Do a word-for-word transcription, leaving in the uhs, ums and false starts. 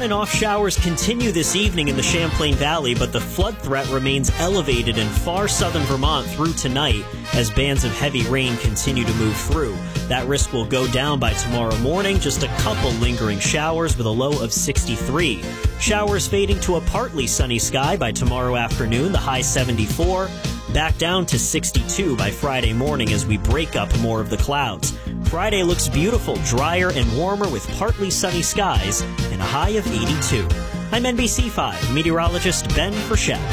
On and off showers continue this evening in the Champlain Valley, but the flood threat remains elevated in far southern Vermont through tonight as bands of heavy rain continue to move through. That risk will go down by tomorrow morning, just a couple lingering showers with a low of sixty-three. Showers fading to a partly sunny sky by tomorrow afternoon, the high seventy-four. Back down to sixty-two by Friday morning as we break up more of the clouds. Friday looks beautiful, drier and warmer with partly sunny skies and a high of eighty-two. I'm N B C five meteorologist Ben Frechette.